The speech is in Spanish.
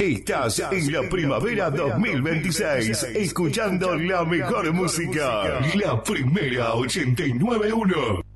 Estás en la primavera 2026, escuchando la mejor música. La primera 89.1.